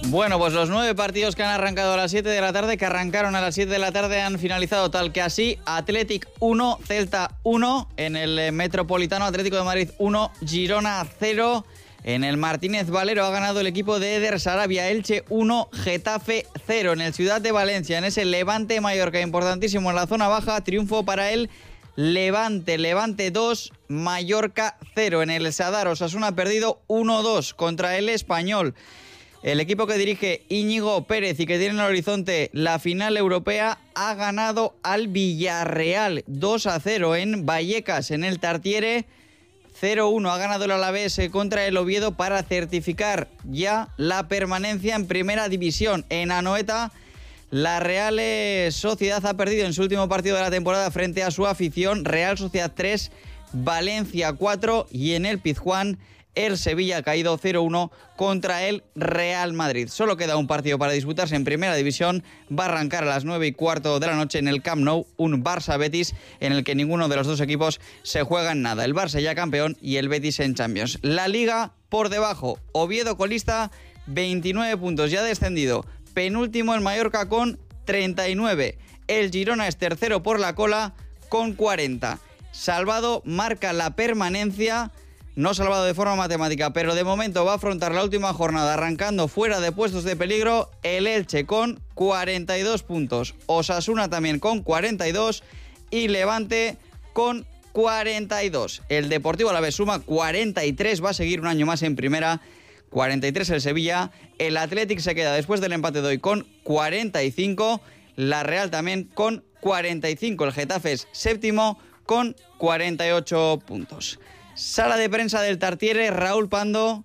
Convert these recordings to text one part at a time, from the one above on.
Bueno, pues los 9 partidos que han arrancado a las 7 de la tarde, que arrancaron a las 7 de la tarde, han finalizado tal que así. Athletic 1, Celta 1, en el Metropolitano, Atlético de Madrid 1, Girona 0. En el Martínez Valero ha ganado el equipo de Eder Sarabia, Elche 1, Getafe 0. En el Ciudad de Valencia, en ese Levante Mallorca importantísimo en la zona baja, triunfo para el Levante 2, Mallorca 0. En el Sadar, Osasuna ha perdido 1-2 contra el Español. El equipo que dirige Íñigo Pérez y que tiene en el horizonte la final europea ha ganado al Villarreal 2-0 en Vallecas. En el Tartiere 0-1 ha ganado el Alavés contra el Oviedo para certificar ya la permanencia en primera división. En Anoeta, la Real Sociedad ha perdido en su último partido de la temporada frente a su afición. Real Sociedad 3, Valencia 4, y en el Pizjuán el Sevilla ha caído 0-1 contra el Real Madrid. Solo queda un partido para disputarse en primera división. Va a arrancar a las 9:15 de la noche en el Camp Nou, un Barça-Betis en el que ninguno de los dos equipos se juega en nada. El Barça ya campeón y el Betis en Champions. La Liga por debajo. Oviedo colista, 29 puntos, ya descendido. Penúltimo el Mallorca con 39. El Girona es tercero por la cola con 40. Salvado marca la permanencia. No salvado de forma matemática, pero de momento va a afrontar la última jornada arrancando fuera de puestos de peligro el Elche con 42 puntos, Osasuna también con 42 y Levante con 42. El Deportivo Alavés suma 43, va a seguir un año más en primera, 43 el Sevilla, el Athletic se queda después del empate de hoy con 45, la Real también con 45, el Getafe es séptimo con 48 puntos. Sala de prensa del Tartiere, Raúl Pando,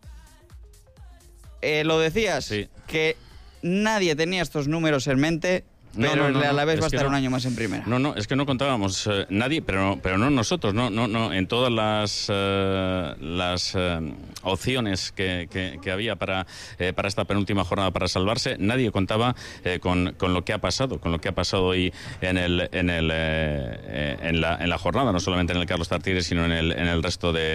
lo decías, sí, que nadie tenía estos números en mente, pero el Alavés va a estar un año más en primera. No, es que no contábamos nadie, pero no nosotros, no, en todas las opciones que había para esta penúltima jornada para salvarse, nadie contaba con lo que ha pasado, hoy en la jornada, no solamente en el Carlos Tartiere, sino en el resto de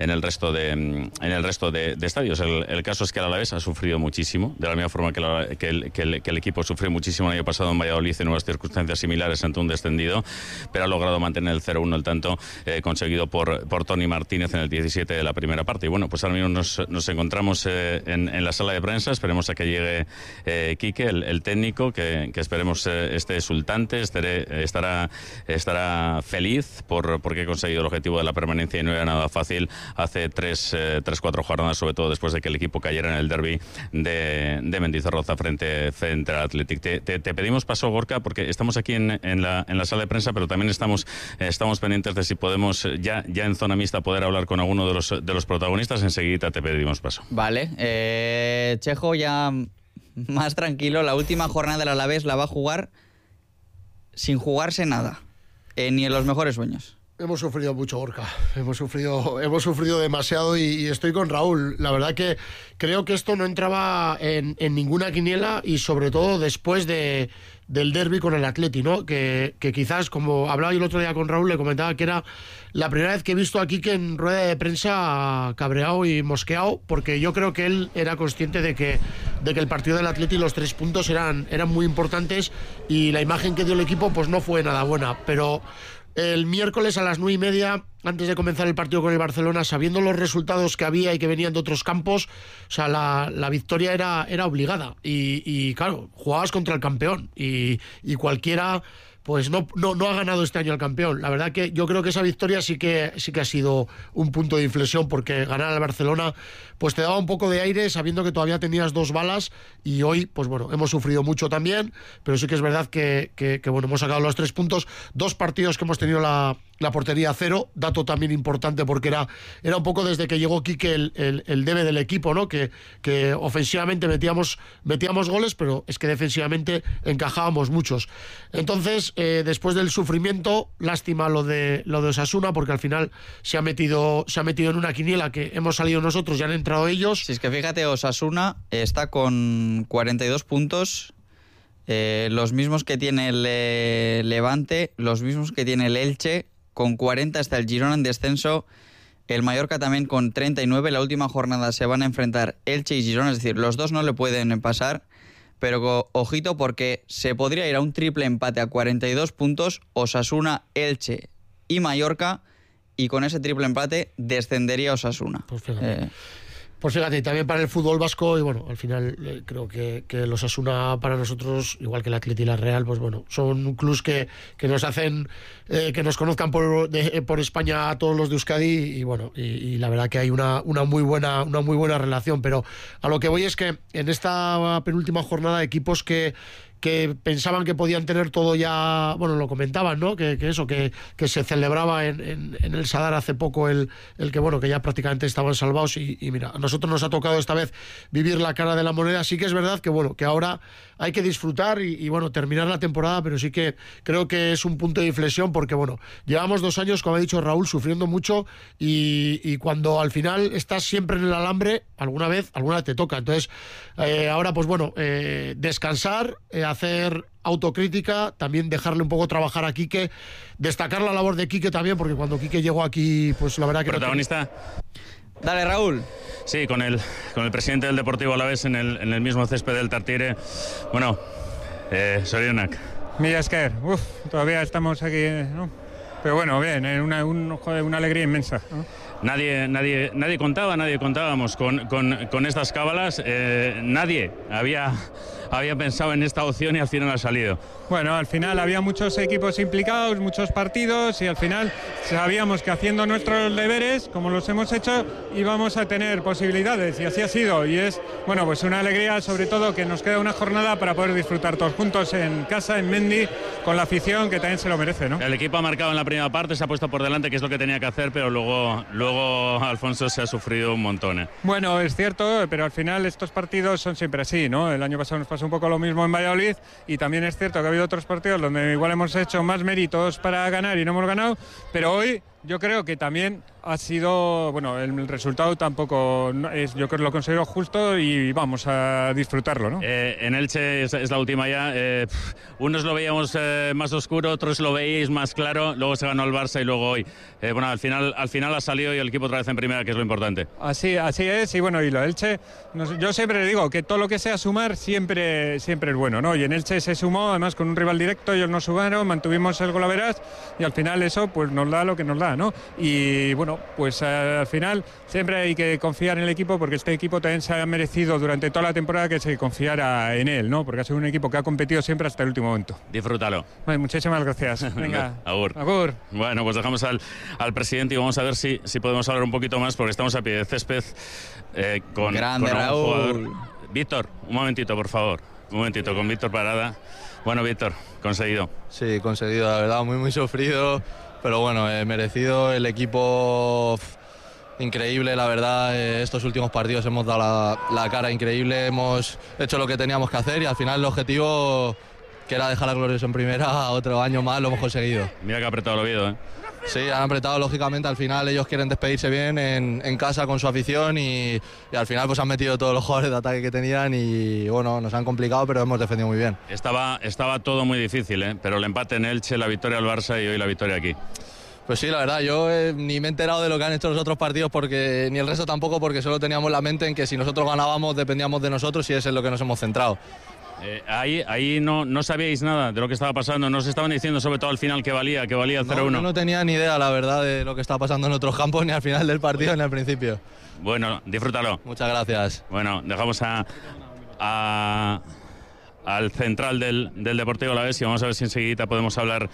estadios. El caso es que el Alavés ha sufrido muchísimo, de la misma forma que el equipo sufrió muchísimo el año pasado en Valladolid en nuevas circunstancias similares ante un descendido, pero ha logrado mantener el 0-1, el tanto conseguido por Toni Martínez en el 17 de la primera parte. Y bueno, pues ahora mismo nos encontramos en la sala de prensa. Esperemos a que llegue Quique, el técnico, que esperemos esté exultante, estará feliz porque ha conseguido el objetivo de la permanencia y no era nada fácil hace 3-4 jornadas, sobre todo después de que el equipo cayera en el derbi de Mendizorroza frente al Athletic. Te pedimos paso, Gorka, porque estamos aquí en la sala de prensa, pero también estamos pendientes de si podemos ya en zona mixta poder hablar con alguno de los protagonistas. Enseguida te pedimos paso. Vale, Chejo ya más tranquilo, la última jornada del Alavés la va a jugar sin jugarse nada, ni en los mejores sueños. Hemos sufrido mucho, Gorka. Hemos sufrido demasiado y estoy con Raúl. La verdad que creo que esto no entraba en ninguna quiniela y sobre todo después del derbi con el Atleti, ¿no? Que quizás, como hablaba yo el otro día con Raúl, le comentaba que era la primera vez que he visto aquí que en rueda de prensa cabreado y mosqueado, porque yo creo que él era consciente de que el partido del Atleti, los 3 puntos eran muy importantes y la imagen que dio el equipo pues no fue nada buena, pero el miércoles a las 9:30, antes de comenzar el partido con el Barcelona, sabiendo los resultados que había y que venían de otros campos, o sea, la victoria era obligada. Y claro, jugabas contra el campeón y cualquiera pues no ha ganado este año el campeón. La verdad que yo creo que esa victoria sí que ha sido un punto de inflexión, porque ganar al Barcelona pues te daba un poco de aire sabiendo que todavía tenías 2 balas y hoy pues bueno, hemos sufrido mucho también, pero sí que es verdad que bueno, hemos sacado los 3 puntos, 2 partidos que hemos tenido la portería 0, dato también importante porque era un poco desde que llegó Quique el debe del equipo, ¿no? Que ofensivamente metíamos goles, pero es que defensivamente encajábamos muchos. Entonces, después del sufrimiento, lástima lo de Osasuna, porque al final se ha metido en una quiniela que hemos salido nosotros y han entrado ellos. Si es que fíjate, Osasuna está con 42 puntos, los mismos que tiene el Levante, los mismos que tiene el Elche. Con 40 está el Girona en descenso, El Mallorca también con 39. La última jornada se van a enfrentar Elche y Girona, es decir, los dos no le pueden pasar, pero ojito porque se podría ir a un triple empate a 42 puntos, Osasuna, Elche y Mallorca, y con ese triple empate descendería Osasuna. Pues fíjate, y también para el fútbol vasco, y bueno, al final creo que los Osasuna para nosotros, igual que el Atleti y la Real, pues bueno, son clubs que nos hacen que nos conozcan por España a todos los de Euskadi, y bueno, y la verdad que hay una muy buena relación. Pero a lo que voy es que en esta penúltima jornada, equipos que pensaban que podían tener todo ya, bueno, lo comentaban, ¿no? Que se celebraba en el Sadar hace poco el que, bueno, que ya prácticamente estaban salvados, y mira, a nosotros nos ha tocado esta vez vivir la cara de la moneda. Sí que es verdad que, bueno, que ahora hay que disfrutar y bueno, terminar la temporada, pero sí que creo que es un punto de inflexión, porque bueno, llevamos 2 años, como ha dicho Raúl, sufriendo mucho, y cuando al final estás siempre en el alambre, alguna vez te toca. Entonces, ahora pues bueno, descansar, hacer autocrítica, también dejarle un poco trabajar a Quique, destacar la labor de Quique también, porque cuando Quique llegó aquí, pues la verdad que... ¿Protagonista? Dale, Raúl. Sí, con el presidente del Deportivo Alavés en el mismo césped del Tartiere. Bueno, Sorionak. Mila esker, todavía estamos aquí, ¿no? Pero bueno, bien, una alegría inmensa, ¿no? Nadie contábamos con estas cábalas. Nadie había pensado en esta opción y al final ha salido. Bueno, al final había muchos equipos implicados, muchos partidos, y al final sabíamos que haciendo nuestros deberes, como los hemos hecho, íbamos a tener posibilidades, y así ha sido. Y es, bueno, pues una alegría, sobre todo que nos queda una jornada para poder disfrutar todos juntos en casa, en Mendy, con la afición, que también se lo merece, ¿no? El equipo ha marcado en la primera parte, se ha puesto por delante, que es lo que tenía que hacer, pero luego Alfonso se ha sufrido un montón. Bueno, es cierto, pero al final estos partidos son siempre así, ¿no? El año pasado nos pasó un poco lo mismo en Valladolid, y también es cierto que ha habido otros partidos donde igual hemos hecho más méritos para ganar y no hemos ganado, pero hoy yo creo que también ha sido, bueno, el resultado tampoco es, yo creo que lo considero justo, y vamos a disfrutarlo, ¿no? En Elche es la última ya. Unos lo veíamos más oscuro, otros lo veíais más claro. Luego se ganó el Barça y luego hoy. Bueno, al final ha salido y el equipo otra vez en primera, que es lo importante. Así es, y bueno, y lo Elche, yo siempre le digo que todo lo que sea sumar siempre es bueno, ¿no? Y en Elche se sumó, además con un rival directo, ellos nos sumaron, mantuvimos el golaveras, y al final eso pues nos da lo que nos da, ¿no? Y bueno, pues al final siempre hay que confiar en el equipo, porque este equipo también se ha merecido durante toda la temporada que se confiara en él, ¿no? Porque ha sido un equipo que ha competido siempre hasta el último momento. Disfrútalo. Bueno, muchísimas gracias. Venga. Agur. Bueno, pues dejamos al presidente y vamos a ver si podemos hablar un poquito más, porque estamos a pie de césped con Grande, un Raúl. jugador. Víctor, un momentito, por favor. Un momentito, con Víctor Parada. Bueno, Víctor, conseguido. Sí, conseguido, la verdad, muy sufrido, pero bueno, merecido. El equipo increíble, la verdad. Estos últimos partidos hemos dado la cara increíble, hemos hecho lo que teníamos que hacer, y al final el objetivo, que era dejar a Glorioso en primera otro año más, lo hemos conseguido. Mira que ha apretado el Oviedo, ¿eh? Sí, han apretado, lógicamente. Al final ellos quieren despedirse bien en casa con su afición, y al final pues han metido todos los jugadores de ataque que tenían, y bueno, nos han complicado, pero hemos defendido muy bien. Estaba todo muy difícil, pero el empate en Elche, la victoria al Barça y hoy la victoria aquí. Pues sí, la verdad, yo ni me he enterado de lo que han hecho los otros partidos, porque ni el resto tampoco, porque solo teníamos la mente en que si nosotros ganábamos dependíamos de nosotros, y es en lo que nos hemos centrado. Ahí no sabíais nada de lo que estaba pasando, nos estaban diciendo sobre todo al final que valía 0-1. No tenía ni idea, la verdad, de lo que estaba pasando en otros campos, ni al final del partido ni al principio. Bueno, disfrútalo. Muchas gracias. Bueno, dejamos al central del Deportivo Alavés, y vamos a ver si enseguida podemos hablar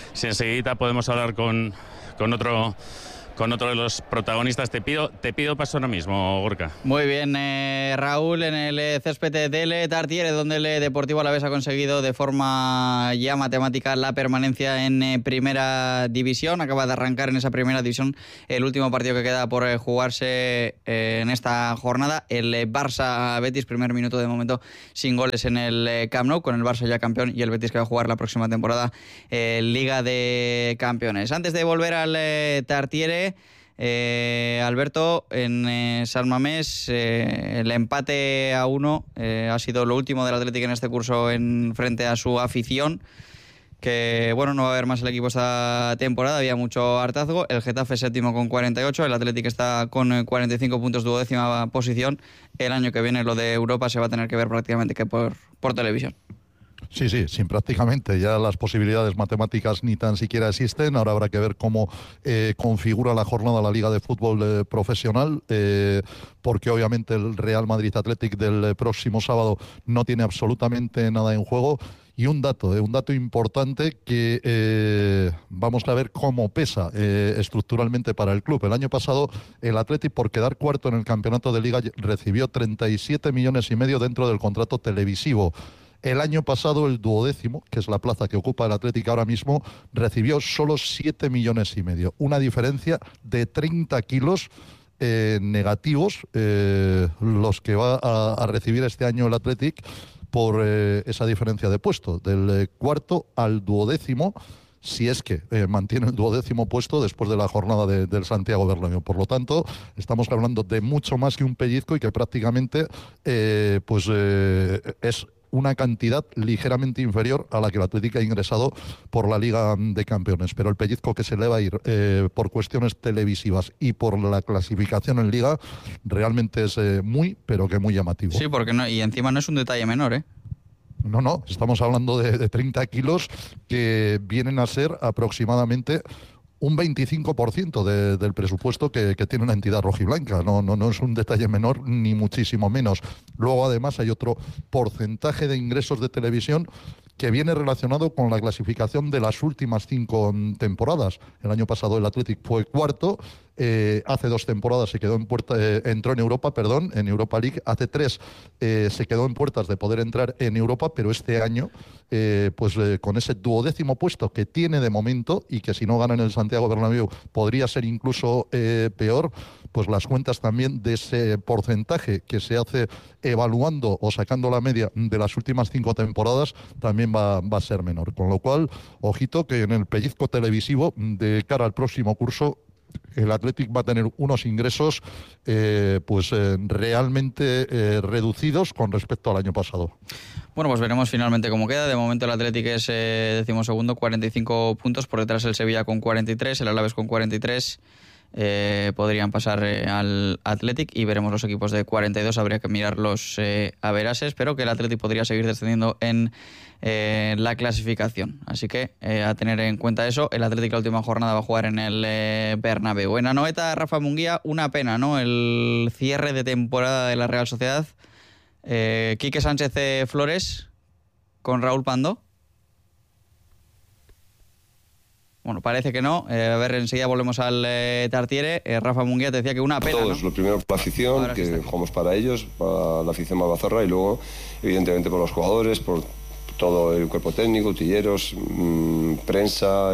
con otro de los protagonistas. Te pido paso ahora mismo, Gorka. Muy bien, Raúl, en el césped del Tartiere, donde el Deportivo Alavés ha conseguido de forma ya matemática la permanencia en primera división. Acaba de arrancar en esa primera división el último partido que queda por jugarse en esta jornada. El Barça-Betis, primer minuto de momento sin goles en el Camp Nou, con el Barça ya campeón y el Betis que va a jugar la próxima temporada Liga de Campeones. Antes de volver al Tartiere, Alberto, en San Mamés el empate a 1 ha sido lo último del Atlético en este curso en frente a su afición. que bueno, no va a haber más el equipo esta temporada, había mucho hartazgo. El Getafe séptimo con 48, el Athletic está con 45 puntos, 12ª posición. El año que viene lo de Europa se va a tener que ver prácticamente que por televisión. Sí, sin prácticamente. Ya las posibilidades matemáticas ni tan siquiera existen. Ahora habrá que ver cómo configura la jornada la Liga de Fútbol Profesional, porque obviamente el Real Madrid Athletic del próximo sábado no tiene absolutamente nada en juego. Y un dato importante que vamos a ver cómo pesa estructuralmente para el club. El año pasado el Athletic, por quedar cuarto en el campeonato de Liga, recibió 37,5 millones dentro del contrato televisivo. El año pasado el 12º, que es la plaza que ocupa el Athletic ahora mismo, recibió solo 7,5 millones. Una diferencia de 30 kilos negativos, los que va a recibir este año el Athletic por esa diferencia de puesto, del cuarto al 12º, si es que mantiene el 12º puesto después de la jornada del Santiago Bernabéu. Por lo tanto, estamos hablando de mucho más que un pellizco y que prácticamente es una cantidad ligeramente inferior a la que el Atlético ha ingresado por la Liga de Campeones. Pero el pellizco que se le va a ir por cuestiones televisivas y por la clasificación en Liga realmente es muy, pero que muy llamativo. Sí, porque no, y encima no es un detalle menor, ¿eh? No, estamos hablando de 30 kilos que vienen a ser aproximadamente un 25% del presupuesto que tiene una entidad rojiblanca. No es un detalle menor, ni muchísimo menos. Luego, además, hay otro porcentaje de ingresos de televisión que viene relacionado con la clasificación de las últimas 5 temporadas. El año pasado el Athletic fue cuarto, hace 2 temporadas entró en Europa, en Europa League, hace 3 se quedó en puertas de poder entrar en Europa, pero este año, con ese 12º puesto que tiene de momento, y que si no gana en el Santiago Bernabéu podría ser incluso peor, pues las cuentas también de ese porcentaje que se hace evaluando o sacando la media de las últimas 5 temporadas también va a ser menor. Con lo cual, ojito que en el pellizco televisivo de cara al próximo curso el Athletic va a tener unos ingresos realmente reducidos con respecto al año pasado. Bueno, pues veremos finalmente cómo queda. De momento el Athletic es 12º, 45 puntos. Por detrás el Sevilla con 43, el Alavés con 43. Podrían pasar al Athletic y veremos los equipos de 42. Habría que mirar los averases, pero que el Athletic podría seguir descendiendo en la clasificación. Así que a tener en cuenta eso. El Athletic la última jornada va a jugar en el Bernabéu. En Anoeta, Rafa Munguía, una pena, ¿no? El cierre de temporada de la Real Sociedad. Quique Sánchez Flores con Raúl Pando. Bueno, parece que no. A ver, enseguida volvemos al Tartiere. Rafa Munguía te decía que una pena, todos, ¿no? Lo primero por la afición, ahora que jugamos para ellos, para la afición malvazorra, y luego, evidentemente, por los jugadores, por todo el cuerpo técnico, utilleros, prensa,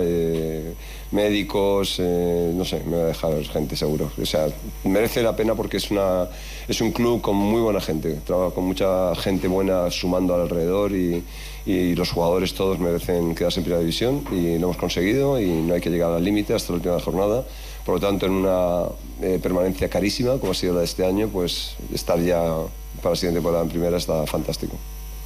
médicos, no sé, me va a dejar gente seguro. O sea, merece la pena porque es un club con muy buena gente, trabaja con mucha gente buena sumando alrededor y los jugadores todos merecen quedarse en primera división y lo hemos conseguido y no hay que llegar al límite hasta la última jornada. Por lo tanto, en una permanencia carísima, como ha sido la de este año, pues estar ya para la siguiente temporada en primera está fantástico.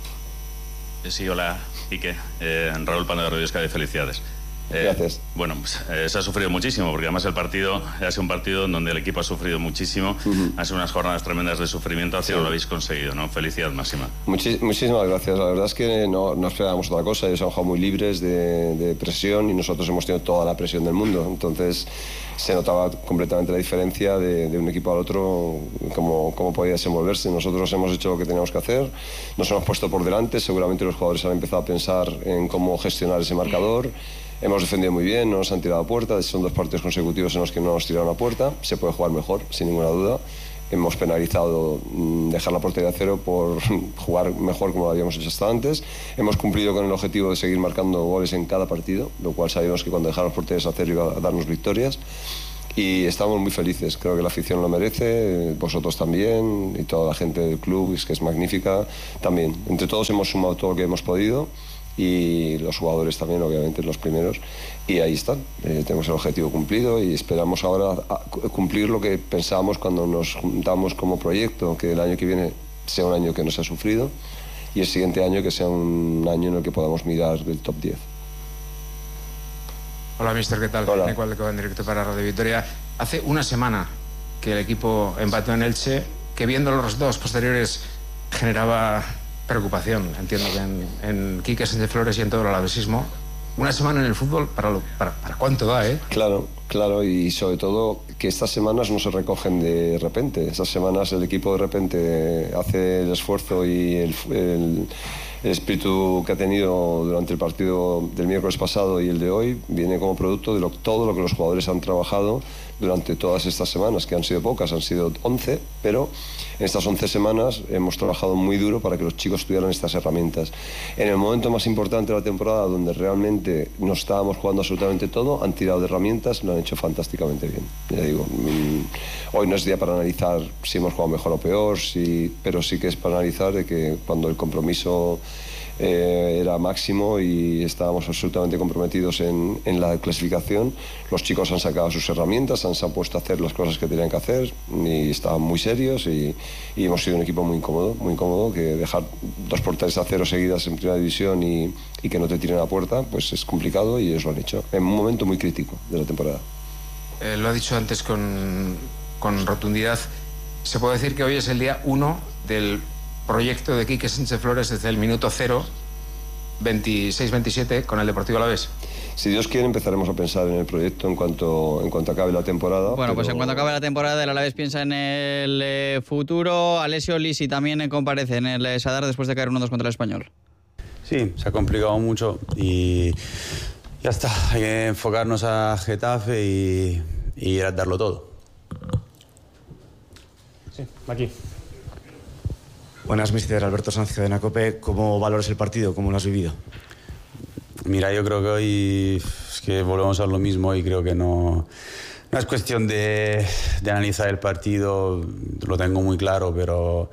Sí, hola, Quique. Raúl Pando de Radio Euskadi, felicidades. Gracias. Bueno, pues, se ha sufrido muchísimo, porque además el partido ha sido un partido donde el equipo ha sufrido muchísimo. Han sido unas jornadas tremendas de sufrimiento, así lo habéis conseguido, ¿no? Felicidad máxima. Muchísimas gracias. La verdad es que no esperábamos otra cosa. Ellos han jugado muy libres de presión y nosotros hemos tenido toda la presión del mundo. Entonces se notaba completamente la diferencia de un equipo al otro, cómo podía desenvolverse. Nosotros hemos hecho lo que teníamos que hacer, nos hemos puesto por delante. Seguramente los jugadores han empezado a pensar en cómo gestionar ese marcador. Hemos defendido muy bien, no nos han tirado a puerta, son 2 partidos consecutivos en los que no nos tiraron a puerta, se puede jugar mejor, sin ninguna duda. Hemos penalizado dejar la portería a cero por jugar mejor como lo habíamos hecho hasta antes. Hemos cumplido con el objetivo de seguir marcando goles en cada partido, lo cual sabíamos que cuando dejáramos porterías a cero iba a darnos victorias. Y estamos muy felices, creo que la afición lo merece, vosotros también, y toda la gente del club, que es magnífica, también. Entre todos hemos sumado todo lo que hemos podido. Y los jugadores también, obviamente, los primeros, y ahí están. Tenemos el objetivo cumplido y esperamos ahora cumplir lo que pensábamos cuando nos juntamos como proyecto, que el año que viene sea un año que no se ha sufrido y el siguiente año que sea un año en el que podamos mirar el top 10. Hola, mister, ¿qué tal? Hola. Nico en directo para Radio Vitoria. Hace una semana que el equipo empató en Elche, que viendo los resultados posteriores generaba preocupación. Entiendo que en Quique Sánchez Flores y en todo el alavesismo. Una semana en el fútbol, ¿para cuánto da, eh? Claro, y sobre todo que estas semanas no se recogen de repente. Estas semanas el equipo de repente hace el esfuerzo y el espíritu que ha tenido durante el partido del miércoles pasado y el de hoy viene como producto de todo lo que los jugadores han trabajado durante todas estas semanas, que han sido pocas, han sido 11, pero en estas 11 semanas hemos trabajado muy duro para que los chicos tuvieran estas herramientas. En el momento más importante de la temporada, donde realmente nos estábamos jugando absolutamente todo, han tirado de herramientas, lo han hecho fantásticamente bien. Ya digo, hoy no es día para analizar si hemos jugado mejor o peor, pero sí que es para analizar de que cuando el compromiso era máximo y estábamos absolutamente comprometidos en la clasificación, los chicos han sacado sus herramientas, se han puesto a hacer las cosas que tenían que hacer y estaban muy serios y hemos sido un equipo muy incómodo, que dejar 2 por 3 a 0 seguidas en primera división y que no te tiren a puerta, pues es complicado y ellos lo han hecho en un momento muy crítico de la temporada. Lo ha dicho antes con rotundidad. Se puede decir que hoy es el día 1 del proyecto de Quique Sánchez Flores desde el minuto 0, 26-27, con el Deportivo Alavés. Si Dios quiere, empezaremos a pensar en el proyecto en cuanto acabe la temporada. Bueno, pues en cuanto acabe la temporada, el Alavés piensa en el futuro. Alessio Lisi también comparece en el Sadar después de caer 1-2 contra el Español. Sí, se ha complicado mucho y ya está. Hay que enfocarnos a Getafe y ir a darlo todo. Sí, aquí. Buenas, mister Alberto Sanz, Cadena COPE. ¿Cómo valoras el partido? ¿Cómo lo has vivido? Mira, yo creo que hoy es que volvemos a lo mismo y creo que no es cuestión de analizar el partido, lo tengo muy claro, pero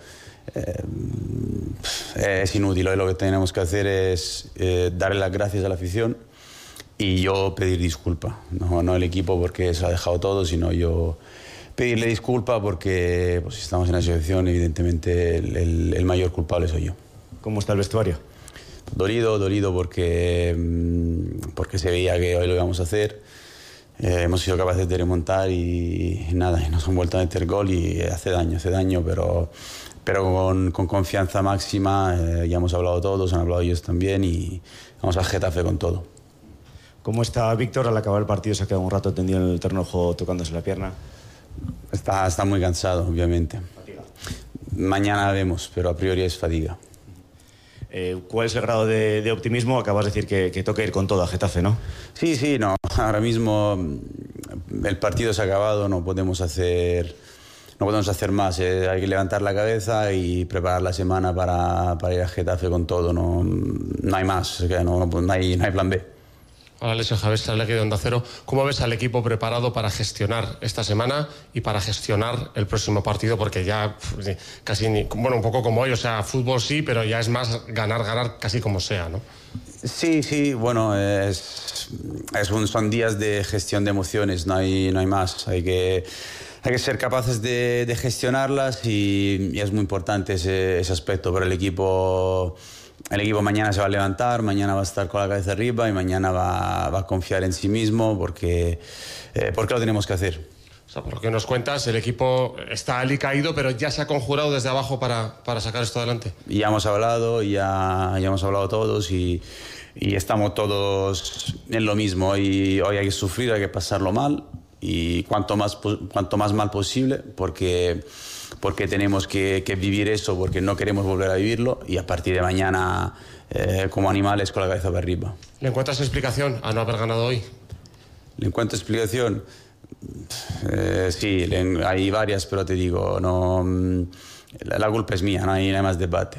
es inútil. Hoy lo que tenemos que hacer es darle las gracias a la afición y yo pedir disculpa, no el equipo porque se ha dejado todo, sino yo pedirle disculpa porque pues, estamos en la situación, evidentemente el mayor culpable soy yo. ¿Cómo está el vestuario? Dolido porque se veía que hoy lo íbamos a hacer. Hemos sido capaces de remontar y nada, y nos han vuelto a meter gol y hace daño, pero con confianza máxima. Ya hemos hablado todos, han hablado ellos también y vamos a Getafe con todo. ¿Cómo está Víctor? Al acabar el partido se ha quedado un rato tendido en el terreno de juego tocándose la pierna. Está muy cansado, obviamente. ¿Fatiga? Mañana vemos, pero a priori es fatiga. ¿Cuál es el grado de optimismo? Acabas de decir que toca ir con todo a Getafe, ¿no? Sí, no. Ahora mismo el partido se ha acabado, no podemos hacer más. Hay que levantar la cabeza y preparar la semana para ir a Getafe con todo. No hay más, no hay plan B. Hola, Alessio, Javier Salegui de Onda Cero. ¿Cómo ves al equipo preparado para gestionar esta semana y para gestionar el próximo partido? Porque ya casi, un poco como hoy, o sea, fútbol sí, pero ya es más ganar casi como sea, ¿no? Sí, bueno, son días de gestión de emociones, no hay más. Hay que ser capaces de gestionarlas y es muy importante ese aspecto para el equipo. El equipo mañana se va a levantar, mañana va a estar con la cabeza arriba y mañana va a confiar en sí mismo porque lo tenemos que hacer. O sea, por lo que nos cuentas, el equipo está alicaído, pero ya se ha conjurado desde abajo para sacar esto adelante. Ya hemos hablado todos y estamos todos en lo mismo. Y hoy hay que sufrir, hay que pasarlo mal y cuanto más mal posible porque tenemos que vivir eso, porque no queremos volver a vivirlo y a partir de mañana como animales con la cabeza para arriba. ¿Le encuentras explicación a no haber ganado hoy? ¿Le encuentro explicación? Sí, hay varias, pero te digo, la culpa es mía, no hay más debate.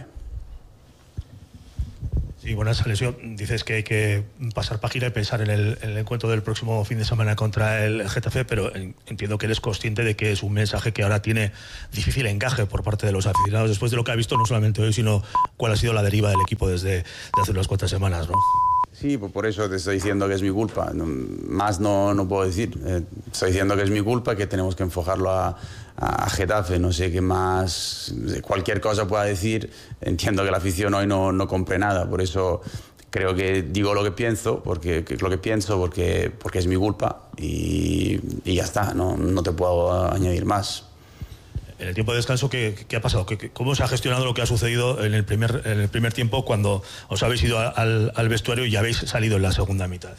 Sí, buenas, Alessio. Dices que hay que pasar página y pensar en el encuentro del próximo fin de semana contra el Getafe, pero entiendo que eres consciente de que es un mensaje que ahora tiene difícil encaje por parte de los aficionados, después de lo que ha visto no solamente hoy, sino cuál ha sido la deriva del equipo desde hace unas cuantas semanas, ¿no? Sí, por eso te estoy diciendo que es mi culpa. Más no puedo decir. Estoy diciendo que es mi culpa, que tenemos que enfocarlo a Getafe. No sé qué más, cualquier cosa pueda decir. Entiendo que la afición hoy no compre nada. Por eso creo que digo lo que pienso porque es mi culpa y ya está, no te puedo añadir más. En el tiempo de descanso, ¿qué ha pasado? ¿Cómo se ha gestionado lo que ha sucedido en el primer tiempo cuando os habéis ido al vestuario y habéis salido en la segunda mitad?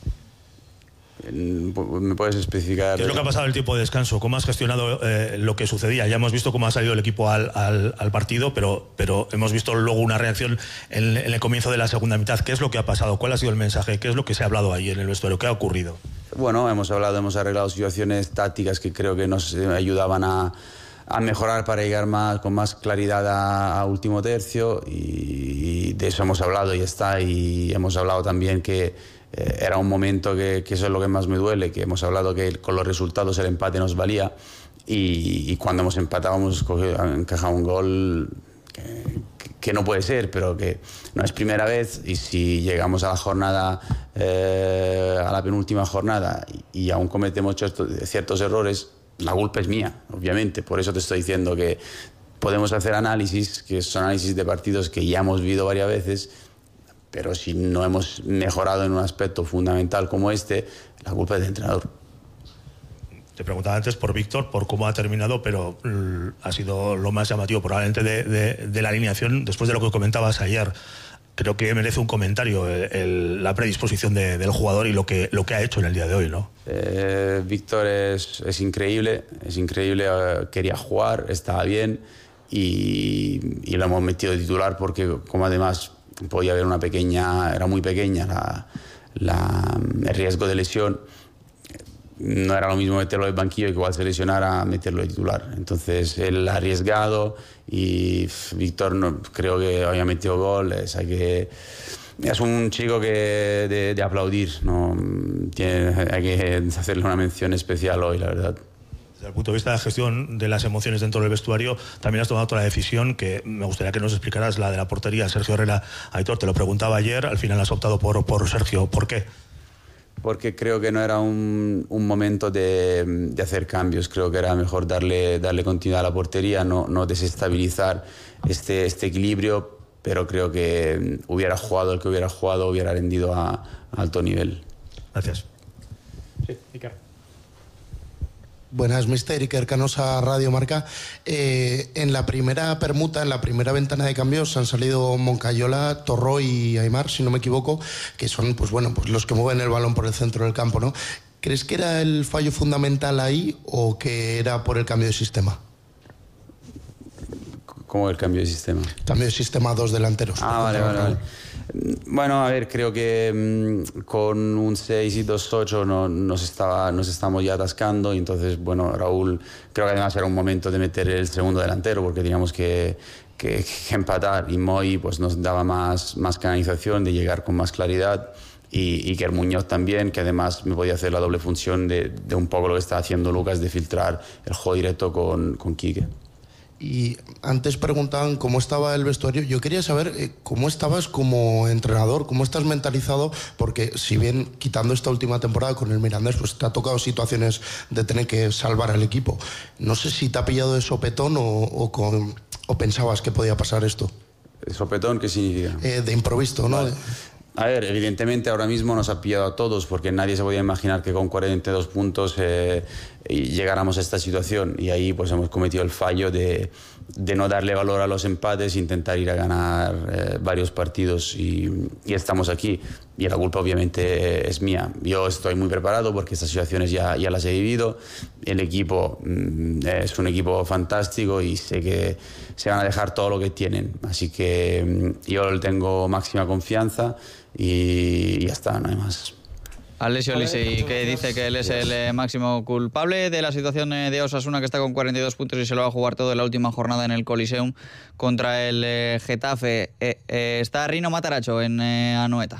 ¿Me puedes especificar? ¿Qué es lo que ha pasado en el tiempo de descanso? ¿Cómo has gestionado lo que sucedía? Ya hemos visto cómo ha salido el equipo al partido, pero hemos visto luego una reacción en el comienzo de la segunda mitad. ¿Qué es lo que ha pasado? ¿Cuál ha sido el mensaje? ¿Qué es lo que se ha hablado ahí en el vestuario? ¿Qué ha ocurrido? Bueno, hemos arreglado situaciones tácticas que creo que nos ayudaban a mejorar para llegar con más claridad a último tercio, y de eso hemos hablado y ya está. Y hemos hablado también que era un momento que eso es lo que más me duele, que hemos hablado que con los resultados el empate nos valía, y cuando hemos empatado hemos encajado un gol que no puede ser, pero que no es primera vez, y si llegamos a la jornada, a la penúltima jornada, y aún cometemos ciertos errores, la culpa es mía, obviamente. Por eso te estoy diciendo que podemos hacer análisis, que son análisis de partidos que ya hemos vivido varias veces, pero si no hemos mejorado en un aspecto fundamental como este, la culpa es del entrenador. Te preguntaba antes por Víctor, por cómo ha terminado, pero ha sido lo más llamativo probablemente de la alineación, después de lo que comentabas ayer. Creo que merece un comentario la predisposición del jugador y lo que ha hecho en el día de hoy, ¿no? Víctor es increíble, quería jugar, estaba bien, y lo hemos metido de titular porque, como además podía haber era muy pequeña el riesgo de lesión, no era lo mismo meterlo de banquillo que igual se lesionara a meterlo de titular. Entonces él ha arriesgado, y Víctor creo que había metido gol. Es un chico que de aplaudir, ¿no? Hay que hacerle una mención especial hoy, la verdad. Desde el punto de vista de la gestión de las emociones dentro del vestuario, también has tomado otra decisión que me gustaría que nos explicaras, la de la portería. Sergio Herrera, Aitor, te lo preguntaba ayer, al final has optado por Sergio. ¿Por qué? Porque creo que no era un momento de hacer cambios. Creo que era mejor darle continuidad a la portería, no desestabilizar este equilibrio, pero creo que hubiera jugado el que hubiera jugado, hubiera rendido a alto nivel. Gracias. Sí, Iker. Buenas, mister. Iker Canosa, Radio Marca. En la primera permuta, en la primera ventana de cambios, han salido Moncayola, Torró y Aimar, si no me equivoco, que son pues los que mueven el balón por el centro del campo, ¿no? ¿Crees que era el fallo fundamental ahí o que era por el cambio de sistema? ¿Cómo el cambio de sistema? Cambio de sistema a dos delanteros. Vale. Bueno, a ver, creo que con un 6 y 2-8 nos estamos ya atascando, y entonces, bueno, Raúl, creo que además era un momento de meter el segundo delantero porque teníamos que empatar, y Moy pues nos daba más canalización, de llegar con más claridad, y Iker Muñoz también, que además me podía hacer la doble función de un poco lo que está haciendo Lucas, de filtrar el juego directo con Quique. Y antes preguntaban cómo estaba el vestuario. Yo quería saber cómo estabas como entrenador, cómo estás mentalizado, porque si bien quitando esta última temporada con el Mirandés, pues te ha tocado situaciones de tener que salvar al equipo. No sé si te ha pillado de sopetón o pensabas que podía pasar esto. ¿Sopetón qué significa? De improviso, ¿no? Vale. A ver, evidentemente ahora mismo nos ha pillado a todos, porque nadie se podía imaginar que con 42 puntos llegáramos a esta situación, y ahí pues hemos cometido el fallo de no darle valor a los empates, intentar ir a ganar varios partidos, y estamos aquí, y la culpa obviamente es mía. Yo estoy muy preparado porque estas situaciones ya las he vivido. El equipo es un equipo fantástico y sé que se van a dejar todo lo que tienen, así que yo le tengo máxima confianza y ya está, no hay más. Alessio Lisi, que dice que él es el máximo culpable de la situación de Osasuna, que está con 42 puntos y se lo va a jugar todo en la última jornada en el Coliseum contra el Getafe. ¿Está Rino Matarazzo en Anoeta?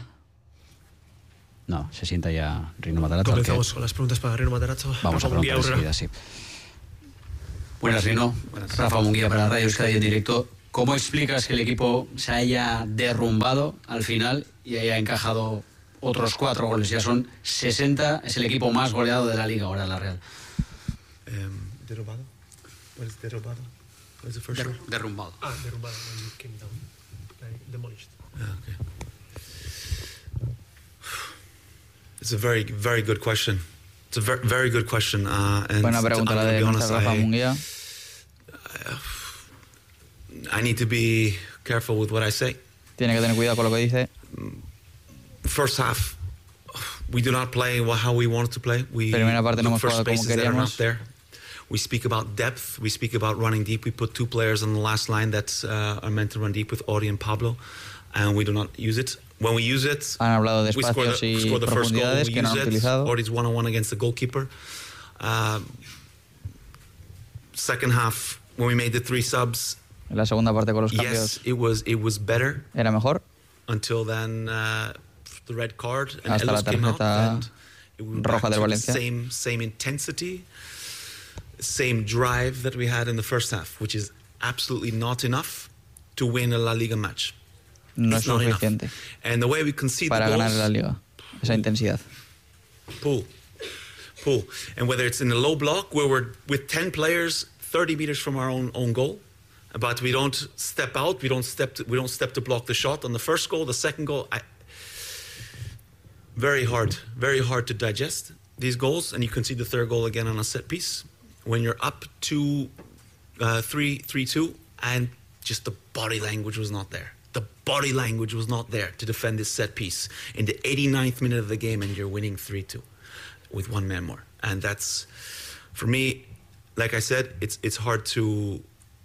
No, se sienta ya Rino Matarazzo. Comenzamos con las preguntas para Rino Matarazzo. Vamos a preguntar enseguida, sí. Buenas, Rino. Rafa Munguía para Radio Euskadi en directo. ¿Cómo explicas que el equipo se haya derrumbado al final y haya encajado otros 4 goles? Ya son 60, es el equipo más goleado de la Liga ahora, la Real. ¿Derrumbado? What is derrumbado? What is the first word? Derrumbado. Derrumbado, when you came down. Like demolished. Okay. It's a very, very good question. It's a very, very good question. And buena pregunta la de Rafa Munguía. I need to be careful with what I say. Tiene que tener cuidado con lo que dice. First half, we do not play how we wanted to play. We Primera parte no hemos look for jugado como spaces that are not queríamos. there. We speak about depth. We speak about running deep. We put 2 players on the last line that are meant to run deep with Audi and Pablo, and we do not use it. When we use it, Han hablado de we score espacios y the first goal. profundidades We que no use han it. utilizado. Audi's 1-on-1 against the goalkeeper. Second half, when we made the 3 subs, En la segunda parte con los yes, cambios it was better. era mejor. Until then, the red card and Hasta la Elos came out, tarjeta and it was roja back del to Valencia. the same intensity, same drive that we had in the first half, which is absolutely not enough to win a La Liga match. No It's es not enough. suficiente And the way we concede para the ganar goals, la Liga. Esa intensidad. pull. And whether it's in a low block where we're with 10 players 30 meters from our own goal, but we don't step out, we don't step to block the shot on the first goal, the second goal. Very hard to digest these goals, and you concede the third goal again on a set piece when you're up to 3-2, and just the body language was not there. The body language was not there to defend this set piece in the 89th minute of the game, and you're winning 3-2 with 1 man more. And that's, for me, like I said, it's hard to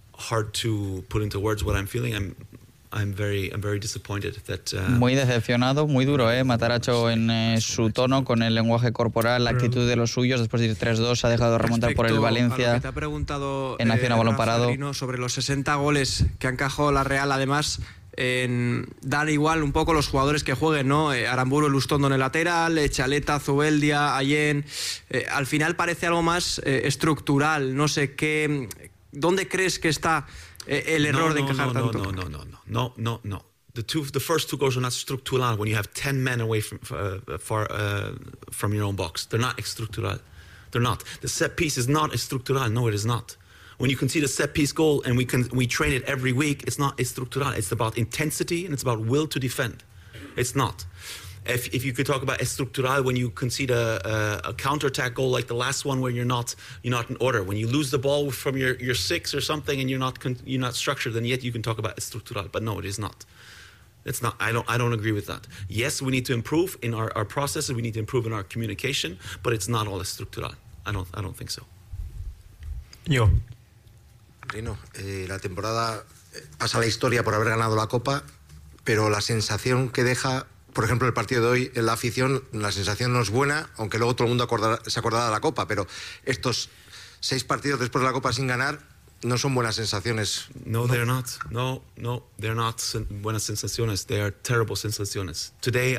put into words what I'm feeling. I'm very disappointed that Muy decepcionado, muy duro, Mataracho en su tono, con el lenguaje corporal, la actitud de los suyos. Después de ir 3-2 se ha dejado remontar por el Valencia. A lo que te ha preguntado en acción a balón parado. Rino, sobre los 60 goles que ha encajado la Real, además dan igual un poco los jugadores que jueguen, ¿no? Aramburu, Lustondo en el lateral, Chaleta, Zubeldia, Allen. Al final parece algo más estructural. No sé qué. ¿Dónde crees que está el error de encajar tanto? No. The first 2 goals are not structural when you have 10 men away from your own box. They're not structural. They're not. The set piece is not structural. No, it is not. When you concede a set piece goal and we train it every week, it's not structural. It's about intensity and it's about will to defend. It's not. If you could talk about estructural when you concede a counterattack goal like the last one where you're not in order, when you lose the ball from your 6 or something and you're not structured, then yet you can talk about estructural. But no, it is not. It's not. I don't agree with that. Yes, we need to improve in our processes. We need to improve in our communication, but it's not all estructural. I don't think so. Yo. Rino, la temporada pasa a la historia por haber ganado la Copa, pero la sensación que deja, por ejemplo, el partido de hoy en la afición, la sensación no es buena, aunque luego todo el mundo se acordará de la Copa, pero estos 6 partidos después de la Copa sin ganar no son buenas sensaciones. No, they're not. No, they're not buenas sensaciones. They are terrible sensaciones. Today,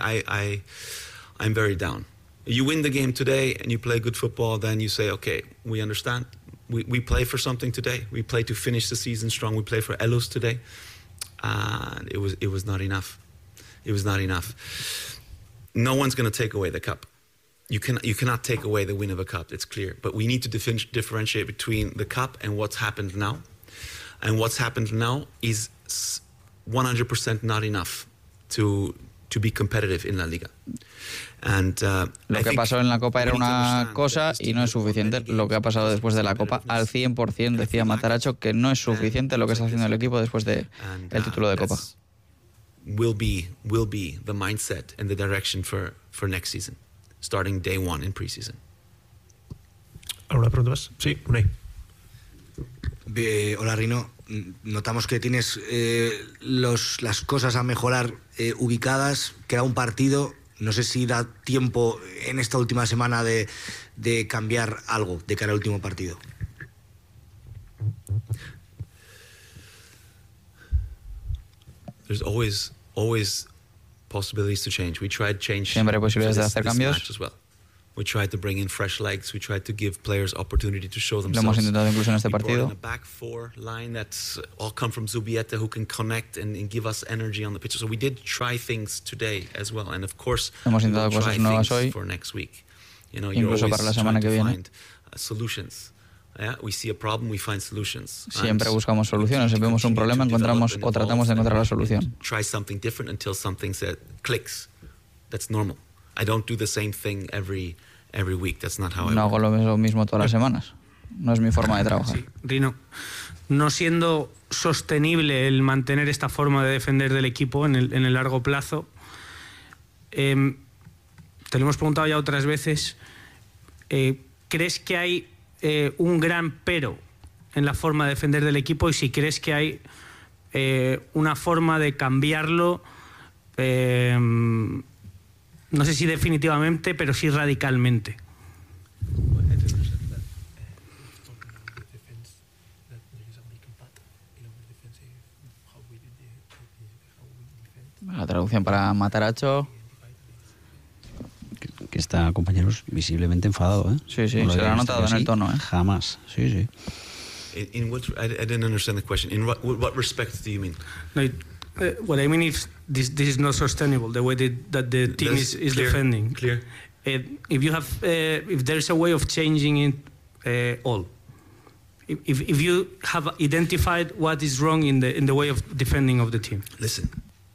I'm very down. You win the game today and you play good football, then you say, okay, we understand. We play for something today. We play to finish the season strong. We play for Elos today. And it was not enough. It was not enough. No one's going to take away the cup. You cannot take away the win of a cup. It's clear. But we need to differentiate between the cup and what's happened now. And what's happened now is 100% not enough to be competitive in La Liga. And, lo que pasó en la Copa era una cosa y no es suficiente. Lo que ha pasado después de la Copa, al 100%, decía Mataracho, que no es suficiente lo que está haciendo el equipo después del título de Copa. Will be the mindset and the direction for next season, starting day 1 in preseason. ¿Alguna pregunta más? Sí, Unai. Hola, Rino. Notamos que tienes las cosas a mejorar ubicadas. Queda un partido. No sé si da tiempo en esta última semana de cambiar algo de cara al último partido. There's always possibilities to change. We tried change. Siempre hay posibilidades de hacer cambios. As well. We tried to bring in fresh legs. We tried to give players opportunity to show themselves. Lo hemos intentado incluso en este partido. We brought in a back 4 line that's all come from Zubieta, who can connect and give us energy on the pitch. So we did try things today as well, and of course, hemos intentado cosas nuevas hoy. For next week. You know, incluso para la semana que viene. Solutions. Yeah, we see a problem, we find solutions. Siempre buscamos soluciones. Si vemos un problema, encontramos o tratamos de encontrar la solución. Try something different until something clicks. That's normal. I don't do the same thing every week. That's not how I No work. hago lo mismo todas las semanas. No es mi forma de trabajar. Sí, Rino, no siendo sostenible el mantener esta forma de defender del equipo en el largo plazo, te lo hemos preguntado ya otras veces, ¿crees que hay un gran pero en la forma de defender del equipo? Y si crees que hay una forma de cambiarlo, no sé si definitivamente, pero sí radicalmente. La traducción para Mataracho. Que está, compañeros, visiblemente enfadado, ¿eh? Sí, se lo ha notado en el tono, ¿eh? Jamás, sí. In what, I didn't understand the question. In what respect do you mean? No, what I mean is this is not sustainable, the way that the team is clear, defending. Clear. If you have, if there is a way of changing it all, if you have identified what is wrong in the way of defending of the team. Listen,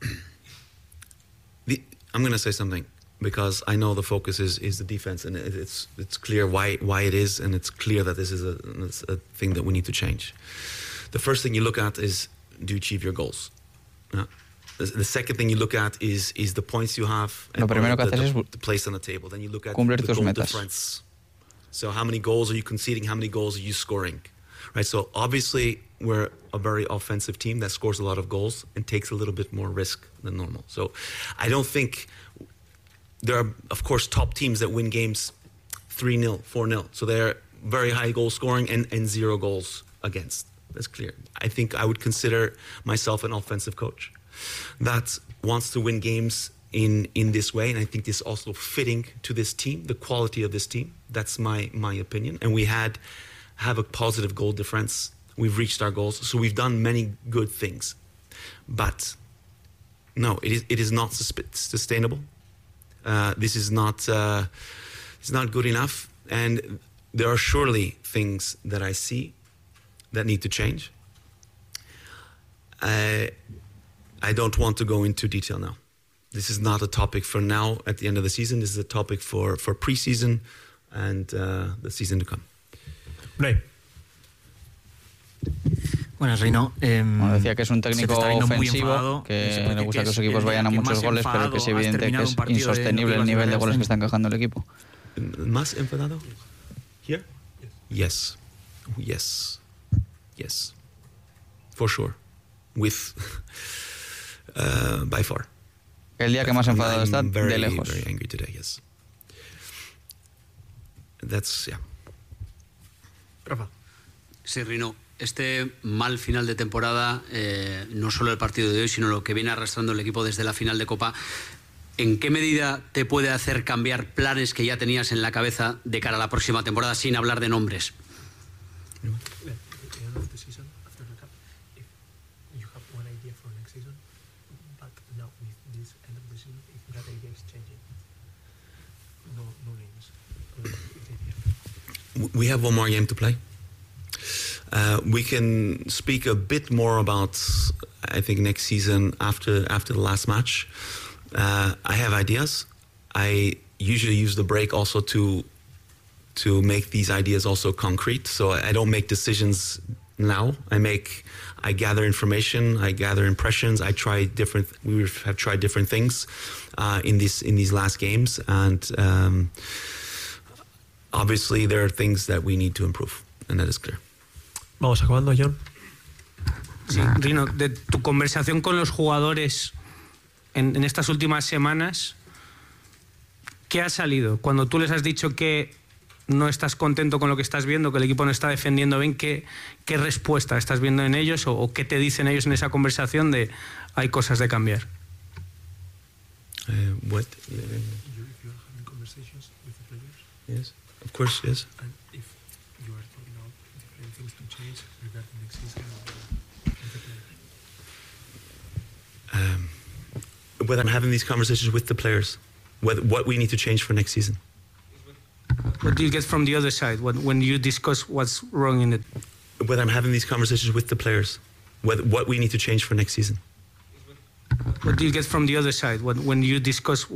I'm going to say something because I know the focus is the defense, and it's clear why it is, and it's clear that this is a thing that we need to change. The first thing you look at is, do you achieve your goals? The second thing you look at is the points you have, and the place on the table. Then you look at the goal difference. So how many goals are you conceding? How many goals are you scoring? Right. So obviously we're a very offensive team that scores a lot of goals and takes a little bit more risk than normal. So I don't think there are, of course, top teams that win games 3-0, 4-0. So they're very high goal scoring and 0 goals against. That's clear. I think I would consider myself an offensive coach that wants to win games in this way, and I think this also fitting to this team, the quality of this team. That's my opinion. And we have a positive goal difference. We've reached our goals, so we've done many good things. But no, it is not sustainable. This is not it's not good enough, and there are surely things that I see that need to change. I don't want to go into detail now. This is not a topic for now at the end of the season. This is a topic for pre-season and the season to come. Ray. Buenas, Rino. Decía que es un técnico ofensivo, que le gusta que los equipos vayan a muchos goles, pero que es evidente que es insostenible el nivel de goles que está encajando el equipo. ¿Más enfadado? Here? Yes. Yes. Yes. For sure. With by far. El día que más enfadado está, de lejos. Very angry today, yes. That's, yeah. Rafa. Sí, Rino, este mal final de temporada, no solo el partido de hoy, sino lo que viene arrastrando el equipo desde la final de Copa, ¿en qué medida te puede hacer cambiar planes que ya tenías en la cabeza de cara a la próxima temporada, sin hablar de nombres? We have one more game to play. We can speak a bit more about, I think, next season after the last match. I have ideas. I usually use the break also to make these ideas also concrete. So I don't make decisions now. I gather information. I gather impressions. We have tried different things in these last games, and obviously there are things that we need to improve, and that is clear. Vamos acabando, John. Sí, Rino, de tu conversación con los jugadores en estas últimas semanas, ¿qué ha salido? Cuando tú les has dicho que no estás contento con lo que estás viendo, que el equipo no está defendiendo bien, ¿qué respuesta estás viendo en ellos o qué te dicen ellos en esa conversación de hay cosas de cambiar? What? Yes, of course, yes. And if you are talking about different things to change regarding next season whether I'm having these conversations with the players, what we need to change for next season. What do you get from the other side when you discuss what's wrong in it? Whether I'm having these conversations with the players, what we need to change for next season. What do you get from the other side when you discuss